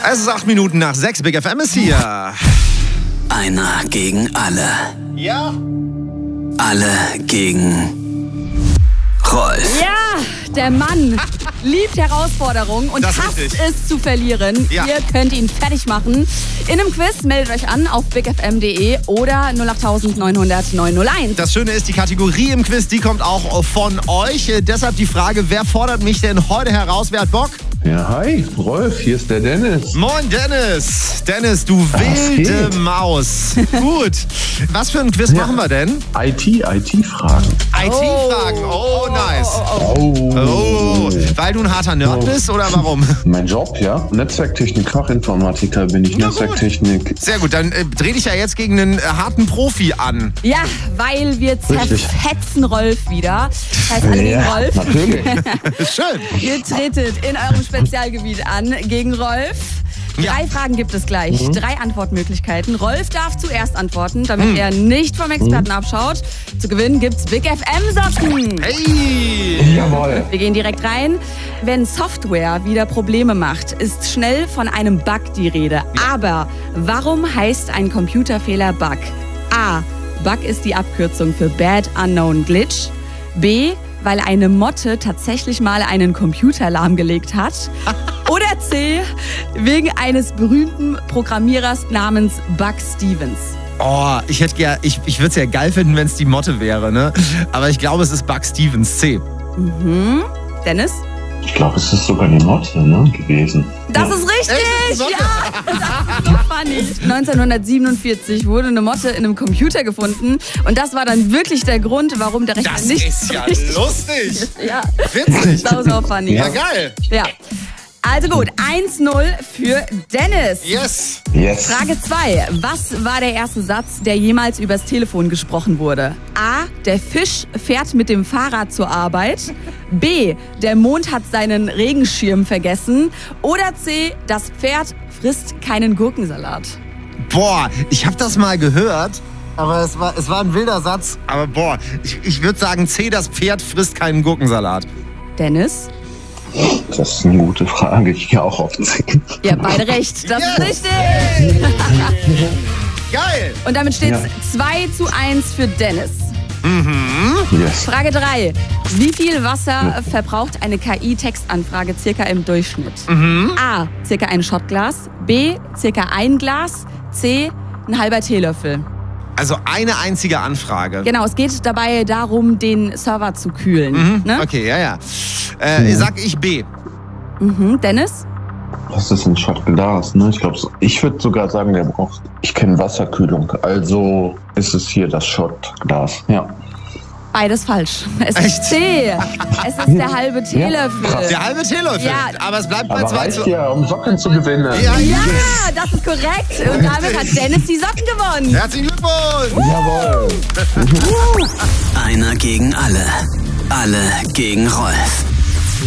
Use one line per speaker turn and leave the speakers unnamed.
Es ist 8 Minuten nach 6. Big FM ist hier.
Einer gegen alle.
Ja.
Alle gegen Rolf.
Ja, der Mann liebt Herausforderungen und
Das ist
hasst
richtig.
es zu verlieren.
Ja.
Ihr könnt ihn fertig machen. In einem Quiz meldet euch an auf bigfm.de oder 08900 901.
Das Schöne ist, die Kategorie im Quiz, die kommt auch von euch. Deshalb die Frage, wer fordert mich denn heute heraus? Wer hat Bock?
Ja, hi, Rolf, hier ist der Dennis.
Moin Dennis. Dennis, du
Was
wilde
geht?
Maus. Gut. Was für ein Quiz machen wir denn?
IT-Fragen.
IT-Fragen. Oh, nice.
Oh.
Oh, weil du ein harter Nerd bist oder warum?
Mein Job, ja. Netzwerktechnik, Fachinformatiker bin ich.
Na gut.
Netzwerktechnik.
Sehr gut, dann dreh dich ja jetzt gegen einen harten Profi an.
Ja, weil wir
Richtig.
zerfetzen Rolf wieder. Das heißt, alle gegen Rolf.
Natürlich.
Schön.
Ihr tretet in eurem Spezialgebiet an gegen Rolf.
Ja.
3 Fragen gibt es gleich, 3 Antwortmöglichkeiten. Rolf darf zuerst antworten, damit er nicht vom Experten abschaut. Zu gewinnen gibt's Big FM Socken.
Hey.
Jawohl.
Wir gehen direkt rein. Wenn Software wieder Probleme macht, ist schnell von einem Bug die Rede. Aber warum heißt ein Computerfehler Bug? A. Bug ist die Abkürzung für Bad Unknown Glitch. B. Weil eine Motte tatsächlich mal einen Computer lahmgelegt hat. Oder C. Wegen eines berühmten Programmierers namens Bug Stevens.
Oh, ich würde es ja geil finden, wenn es die Motte wäre, ne? Aber ich glaube, es ist Bug Stevens, C.
Dennis?
Ich glaube, es ist sogar die Motte, ne, gewesen.
Das ist richtig!
Echt? Das ist
Ja! Das ist so funny. 1947 wurde eine Motte in einem Computer gefunden und das war dann wirklich der Grund, warum der Rechner
Das
nicht
ist ja
richtig
lustig.
Ja,
Witzig.
sau funny.
Ja, geil.
Ja. Also gut, 1-0 für Dennis.
Yes.
Yes.
Frage 2. Was war der erste Satz, der jemals übers Telefon gesprochen wurde? A. Der Fisch fährt mit dem Fahrrad zur Arbeit. B. Der Mond hat seinen Regenschirm vergessen. Oder C. Das Pferd frisst keinen Gurkensalat.
Boah, ich habe das mal gehört. Aber es war ein wilder Satz. Aber boah, ich würde sagen C, das Pferd frisst keinen Gurkensalat.
Dennis?
Das ist eine gute Frage. Ich gehe auch auf 10.
Ihr habt beide recht. Das ist
Yes.
richtig.
Geil.
Und damit steht es
Ja.
2-1 für Dennis.
Yes.
Frage 3. Wie viel Wasser verbraucht eine KI-Textanfrage circa im Durchschnitt? A. Circa ein Shotglas. B. Circa ein Glas. C. Ein halber Teelöffel.
Also eine einzige Anfrage.
Genau, es geht dabei darum, den Server zu kühlen. Ne?
Okay, ja. Sag ich B.
Dennis?
Das ist ein Shotglas, ne? Ich würde sogar sagen, ich kenne Wasserkühlung. Also ist es hier das Shotglas. Ja.
Beides falsch. Es
Echt?
ist C. Es ist der halbe Teelöffel.
krass.
Der halbe Teelöffel.
Ja.
Aber es bleibt bei
Aber
2
reicht
zu...
ja, um Socken zu gewinnen.
Ja,
Ja, das ist korrekt. Und damit hat Dennis die Socken gewonnen.
Herzlichen Glückwunsch.
Jawohl.
Einer gegen alle. Alle gegen Rolf.